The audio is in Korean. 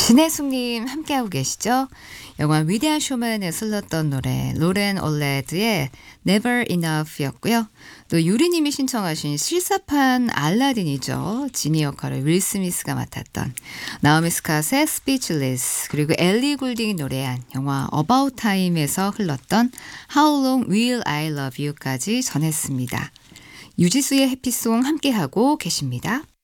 신혜숙님 함께하고 계시죠? 영화 위대한 쇼맨에서 흘렀던 노래 로렌 올레드의 Never Enough였고요. 또 유리님이 신청하신 실사판 알라딘이죠. 지니 역할을 윌 스미스가 맡았던 나오미 스캇의 Speechless, 그리고 엘리 굴딩이 노래한 영화 About Time에서 흘렀던 How Long Will I Love You까지 전했습니다. 유지수의 해피송 함께하고 계십니다.